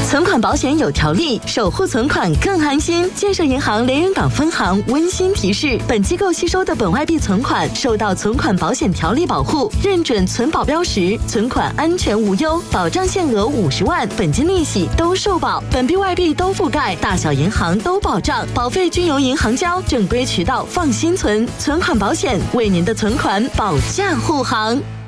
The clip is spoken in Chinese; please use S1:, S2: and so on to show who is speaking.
S1: 存款保险有条例，守护存款更安心。建设银行连云港分行温馨提示：本机构吸收的本外币存款受到存款保险条例保护，认准存保标识，存款安全无忧，保障限额50万，本金利息都受保，本币外币都覆盖，大小银行都保障，保费均由银行交，正规渠道放心存，存款保险为您的存款保驾护航。